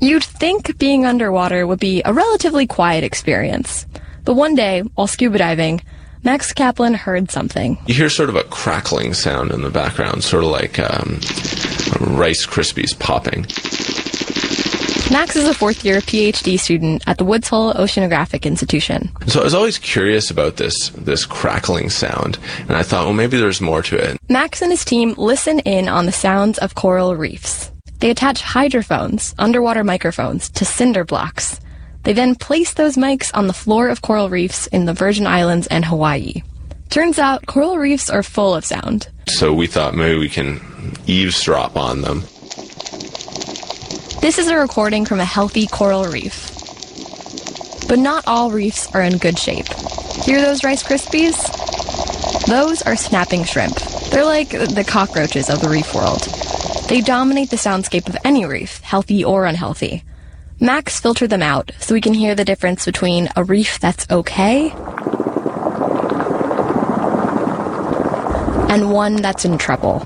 You'd think being underwater would be a relatively quiet experience. But one day, while scuba diving, Max Kaplan heard something. You hear sort of a crackling sound in the background, sort of like Rice Krispies popping. Max is a fourth-year PhD student at the Woods Hole Oceanographic Institution. So I was always curious about this crackling sound, and I thought, well, maybe there's more to it. Max and his team listen in on the sounds of coral reefs. They attach hydrophones, underwater microphones, to cinder blocks. They then place those mics on the floor of coral reefs in the Virgin Islands and Hawaii. Turns out, coral reefs are full of sound. So we thought maybe we can eavesdrop on them. This is a recording from a healthy coral reef. But not all reefs are in good shape. Hear those Rice Krispies? Those are snapping shrimp. They're like the cockroaches of the reef world. They dominate the soundscape of any reef, healthy or unhealthy. Max filtered them out so we can hear the difference between a reef that's okay and one that's in trouble.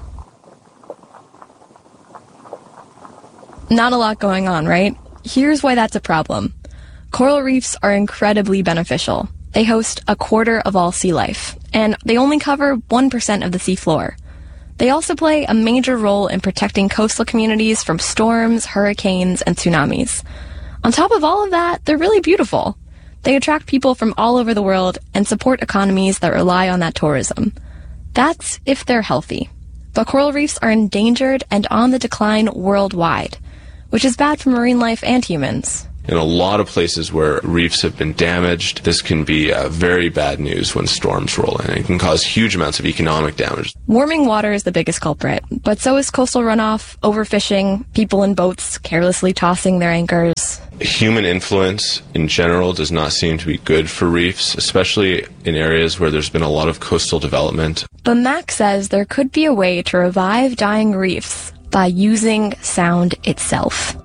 Not a lot going on, right? Here's why that's a problem. Coral reefs are incredibly beneficial. They host a quarter of all sea life, and they only cover 1% of the seafloor. They also play a major role in protecting coastal communities from storms, hurricanes, and tsunamis. On top of all of that, they're really beautiful. They attract people from all over the world and support economies that rely on that tourism. That's if they're healthy. But coral reefs are endangered and on the decline worldwide, which is bad for marine life and humans. In a lot of places where reefs have been damaged, this can be very bad news when storms roll in. It can cause huge amounts of economic damage. Warming water is the biggest culprit, but so is coastal runoff, overfishing, people in boats carelessly tossing their anchors. Human influence in general does not seem to be good for reefs, especially in areas where there's been a lot of coastal development. But Max says there could be a way to revive dying reefs by using sound itself.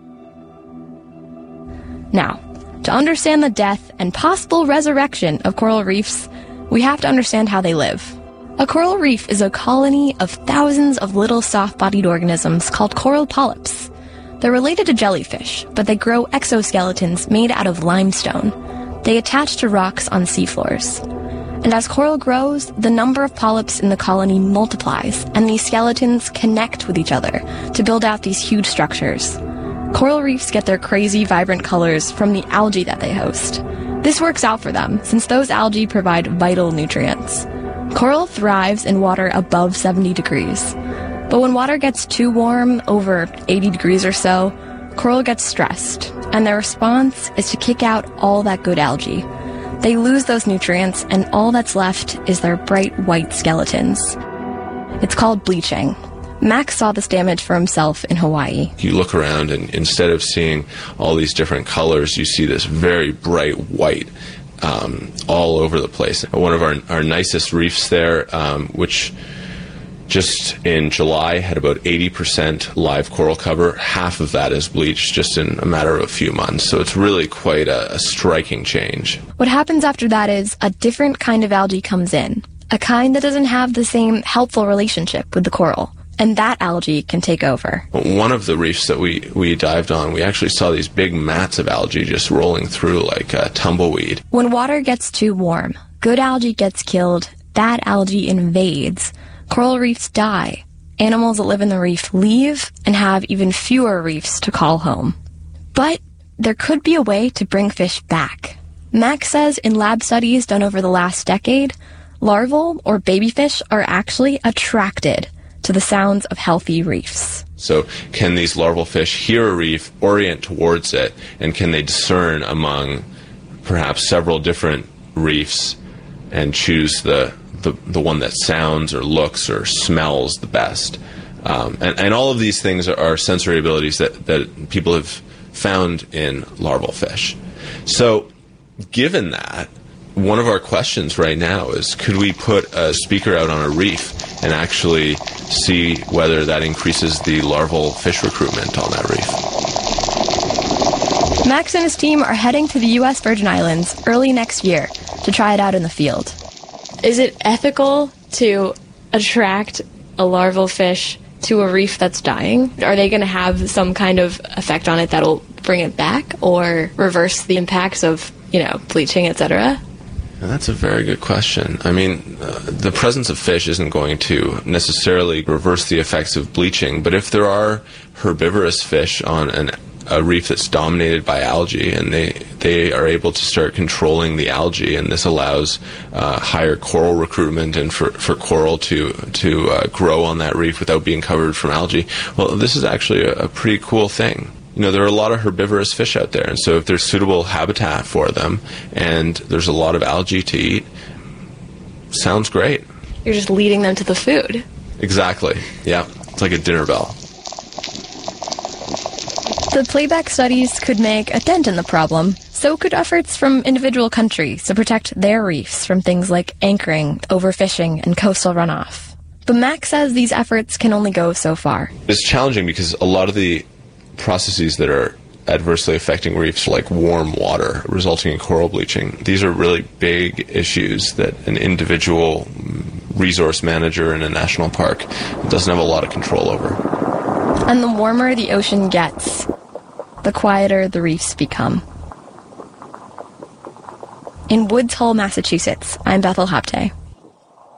Now, to understand the death and possible resurrection of coral reefs, we have to understand how they live. A coral reef is a colony of thousands of little soft-bodied organisms called coral polyps. They're related to jellyfish, but they grow exoskeletons made out of limestone. They attach to rocks on seafloors. And as coral grows, the number of polyps in the colony multiplies, and these skeletons connect with each other to build out these huge structures. Coral reefs get their crazy, vibrant colors from the algae that they host. This works out for them, since those algae provide vital nutrients. Coral thrives in water above 70 degrees. But when water gets too warm, over 80 degrees or so, coral gets stressed, and their response is to kick out all that good algae. They lose those nutrients, and all that's left is their bright white skeletons. It's called bleaching. Max saw this damage for himself in Hawaii. You look around, and instead of seeing all these different colors, you see this very bright white all over the place. One of our nicest reefs there, which just in July had about 80% live coral cover, half of that is bleached just in a matter of a few months. So it's really quite a striking change. What happens after that is a different kind of algae comes in, a kind that doesn't have the same helpful relationship with the coral. And that algae can take over. One of the reefs that we dived on, we actually saw these big mats of algae just rolling through like a tumbleweed. When water gets too warm, good algae gets killed, bad algae invades, coral reefs die, animals that live in the reef leave, and have even fewer reefs to call home. But there could be a way to bring fish back. Max says in lab studies done over the last decade, larval or baby fish are actually attracted to the sounds of healthy reefs. So can these larval fish hear a reef, orient towards it, and can they discern among perhaps several different reefs and choose the one that sounds or looks or smells the best? And all of these things are sensory abilities that people have found in larval fish. So given that, one of our questions right now is, could we put a speaker out on a reef and actually see whether that increases the larval fish recruitment on that reef? Max and his team are heading to the U.S. Virgin Islands early next year to try it out in the field. Is it ethical to attract a larval fish to a reef that's dying? Are they going to have some kind of effect on it that'll bring it back or reverse the impacts of, bleaching, etc.? That's a very good question. I mean, the presence of fish isn't going to necessarily reverse the effects of bleaching, but if there are herbivorous fish on a reef that's dominated by algae, and they are able to start controlling the algae, and this allows higher coral recruitment and for coral to grow on that reef without being covered from algae, well, this is actually a pretty cool thing. There are a lot of herbivorous fish out there, and so if there's suitable habitat for them and there's a lot of algae to eat, sounds great. You're just leading them to the food. Exactly. Yeah. It's like a dinner bell. The playback studies could make a dent in the problem. So could efforts from individual countries to protect their reefs from things like anchoring, overfishing, and coastal runoff. But Mac says these efforts can only go so far. It's challenging because a lot of the processes that are adversely affecting reefs, like warm water resulting in coral bleaching, these are really big issues that an individual resource manager in a national park doesn't have a lot of control over. And the warmer the ocean gets, the quieter the reefs become. In Woods Hole, Massachusetts, I'm Bethel Hapte.